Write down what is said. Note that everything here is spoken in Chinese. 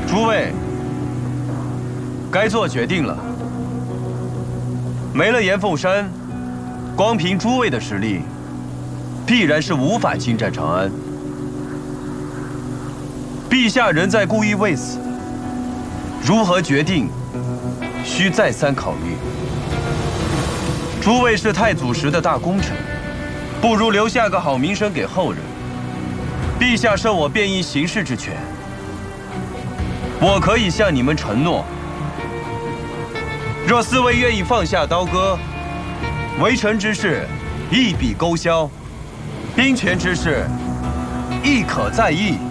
诸位，该做决定了。没了严凤山，光凭诸位的实力，必然是无法侵占长安。陛下仍在故意未死，如何决定，需再三考虑。诸位是太祖时的大功臣，不如留下个好名声给后人。陛下授我便衣行事之权。 我可以向你们承诺，若四位愿意放下刀戈，为臣之事一笔勾销，兵权之事亦可再议。